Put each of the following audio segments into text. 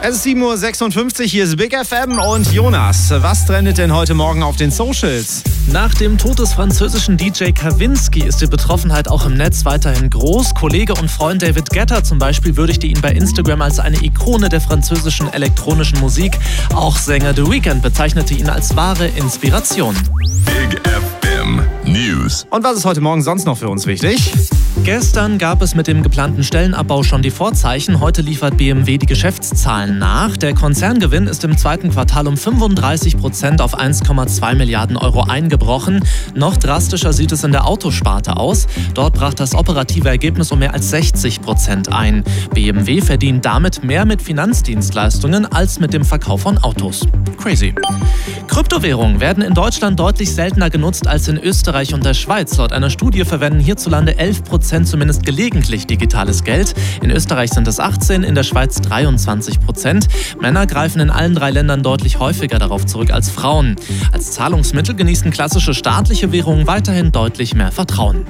Es ist 7.56 Uhr, hier ist Big FM und Jonas. Was trendet denn heute Morgen auf den Socials? Nach dem Tod des französischen DJ Kavinsky ist die Betroffenheit auch im Netz weiterhin groß. Kollege und Freund David Guetta zum Beispiel würdigte ihn bei Instagram als eine Ikone der französischen elektronischen Musik. Auch Sänger The Weeknd bezeichnete ihn als wahre Inspiration. Big FM News. Und was ist heute Morgen sonst noch für uns wichtig? Gestern gab es mit dem geplanten Stellenabbau schon die Vorzeichen. Heute liefert BMW die Geschäftszahlen nach. Der Konzerngewinn ist im zweiten Quartal um 35% auf 1,2 Milliarden Euro eingebrochen. Noch drastischer sieht es in der Autosparte aus. Dort brach das operative Ergebnis um mehr als 60% ein. BMW verdient damit mehr mit Finanzdienstleistungen als mit dem Verkauf von Autos. Crazy. Kryptowährungen werden in Deutschland deutlich seltener genutzt als in Österreich und der Schweiz. Laut einer Studie verwenden hierzulande 11% zumindest gelegentlich digitales Geld. In Österreich sind es 18%, in der Schweiz 23%. Männer greifen in allen 3 Ländern deutlich häufiger darauf zurück als Frauen. Als Zahlungsmittel genießen klassische staatliche Währungen weiterhin deutlich mehr Vertrauen.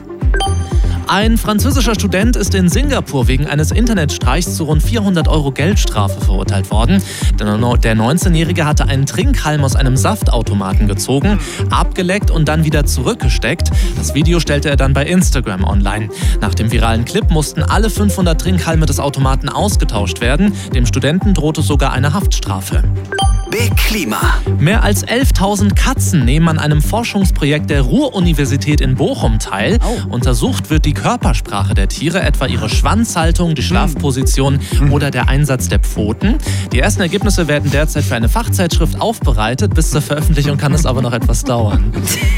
Ein französischer Student ist in Singapur wegen eines Internetstreichs zu rund 400 Euro Geldstrafe verurteilt worden. Der 19-Jährige hatte einen Trinkhalm aus einem Saftautomaten gezogen, abgeleckt und dann wieder zurückgesteckt. Das Video stellte er dann bei Instagram online. Nach dem viralen Clip mussten alle 500 Trinkhalme des Automaten ausgetauscht werden. Dem Studenten drohte sogar eine Haftstrafe. Big Klima. Mehr als 11.000 Katzen nehmen an einem Forschungsprojekt der Ruhr-Universität in Bochum teil. Untersucht wird die Körpersprache der Tiere, etwa ihre Schwanzhaltung, die Schlafposition oder der Einsatz der Pfoten. Die ersten Ergebnisse werden derzeit für eine Fachzeitschrift aufbereitet. Bis zur Veröffentlichung kann es aber noch etwas dauern.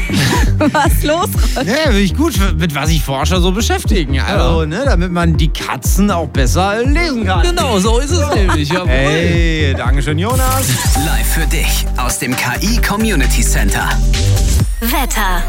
Was los? Ja, finde ich gut, mit was sich Forscher so beschäftigen. Also, damit man die Katzen auch besser lesen kann. Genau, so ist es nämlich. Jawohl. Hey, Dankeschön, Jonas. Live für dich aus dem KI Community Center. Wetter.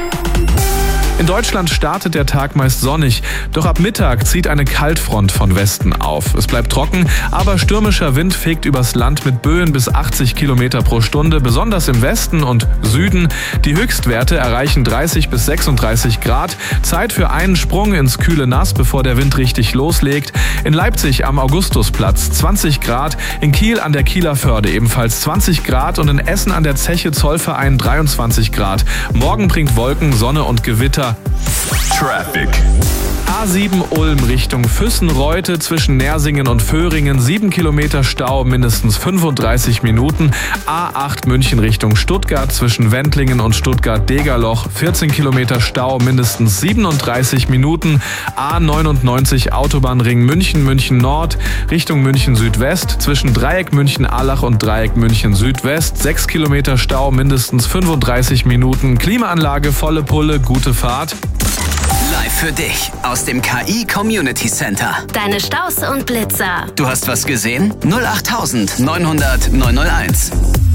In Deutschland startet der Tag meist sonnig, doch ab Mittag zieht eine Kaltfront von Westen auf. Es bleibt trocken, aber stürmischer Wind fegt übers Land mit Böen bis 80 Kilometer pro Stunde, besonders im Westen und Süden. Die Höchstwerte erreichen 30 bis 36 Grad. Zeit für einen Sprung ins kühle Nass, bevor der Wind richtig loslegt. In Leipzig am Augustusplatz 20 Grad, in Kiel an der Kieler Förde ebenfalls 20 Grad und in Essen an der Zeche Zollverein 23 Grad. Morgen bringt Wolken, Sonne und Gewitter. Traffic. A7 Ulm Richtung Füssen-Reute zwischen Nersingen und Föhringen 7 Kilometer Stau, mindestens 35 Minuten. A8 München Richtung Stuttgart zwischen Wendlingen und Stuttgart-Degerloch 14 Kilometer Stau, mindestens 37 Minuten. A99 Autobahnring München Nord Richtung München Südwest zwischen Dreieck München-Allach und Dreieck München Südwest 6 Kilometer Stau, mindestens 35 Minuten. Klimaanlage volle Pulle, gute Fahrt. Live für dich aus dem KI Community Center. Deine Staus und Blitzer. Du hast was gesehen? 08000 900 901.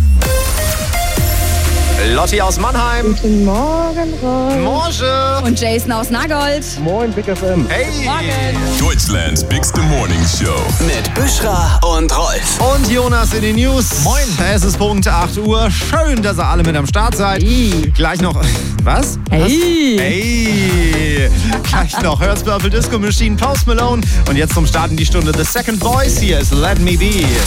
Lotti aus Mannheim. Guten Morgen, Rolf. Morgen. Und Jason aus Nagold. Moin, Big FM. Hey. Deutschlands bigste Morning Show. Mit Büschra und Rolf. Und Jonas in den News. Moin. Es ist Punkt 8 Uhr. Schön, dass ihr alle mit am Start seid. Hey. Gleich noch... Was? Hey. Hey. Gleich noch Hertz Purple Disco Machine, Post Malone. Und jetzt zum Starten die Stunde The Second Voice. Hier ist Let Me Be.